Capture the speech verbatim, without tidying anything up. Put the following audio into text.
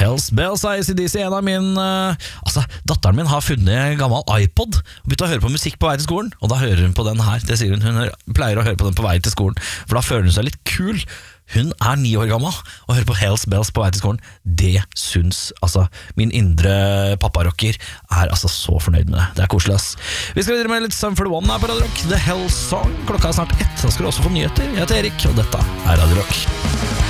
Hells Bells av A C D C. En av min, uh, altså, datteren min har funnet en gammel iPod og begynt å høre på musikk på vei til skolen. Og da hører hun på den her. Det sier hun, hun pleier å høre på den på vei til skolen, for da føler hun seg litt kul. Hun er ni år gammel og hører på Hells Bells på vei til skolen. Det syns altså min indre papparocker er altså så fornøyd med det. Det er koselig, ass. Vi skal videre med litt Sum forty-one her på Radio Rock. The Hell Song. Klokka er snart ett. Da skal du også få nyheter. Jeg heter Erik, og dette er Radio Rock.